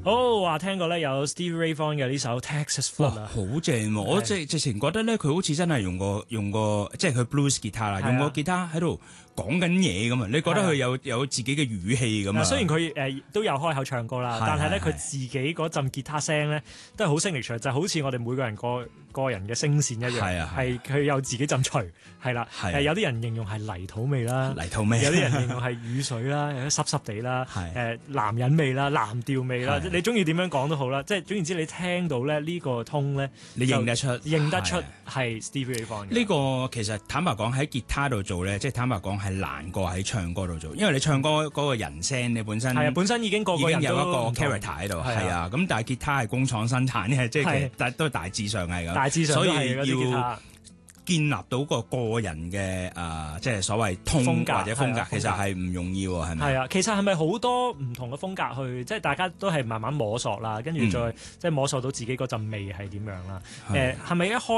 話聽過咧有 Stevie Ray Vaughan 嘅呢首 Texas 哇， Flood 啊， 好正喎！我直情覺得咧，佢好似真係用個即係佢 blues 吉他啦，用個吉他喺度講緊嘢咁啊！你覺得佢有自己嘅語氣咁啊？ 雖然佢都有開口唱歌啦，但係咧佢自己嗰陣吉他聲咧都係好signature，就好似我哋每個人個人嘅聲線一樣，係佢有自己陣馟，係啦。有啲人形容係泥土味啦， 泥土味； 有啲人形容係雨水啦，有啲濕濕地啦，男人味啦，藍調味啦，你中意點樣講都好啦。即係總言之，你聽到咧呢個通咧， 你認得出係 Stevie Ray Vaughan 嘅。 呢個其實坦白講喺吉他度做咧，即係坦白講係難過喺唱歌度做，因為你唱歌嗰個人聲你本身已經個個人有一個 character 喺度，係啊。咁但係吉他係工廠生產嘅，即係其實都大致上係咁。所以要建立到個人嘅即係所謂通或者風格，其實係唔容易喎，係咪？ 係啊，其實係咪好多唔同嘅風格去，即係大家都係慢慢摸索啦，跟住再即係摸索到自己嗰陣味係點樣啦？係咪一開